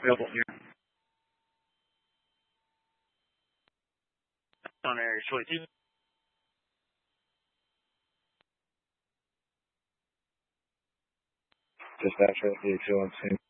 available here. On area choice. Dispatcher, DHO on scene.